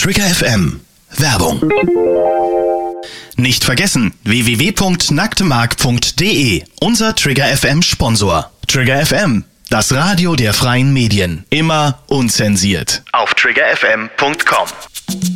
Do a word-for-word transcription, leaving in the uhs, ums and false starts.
Trigger F M. Werbung. Nicht vergessen, w w w punkt nacktemark punkt d e, unser Trigger F M Sponsor. Trigger F M, das Radio der freien Medien. Immer unzensiert. Auf trigger f m punkt com.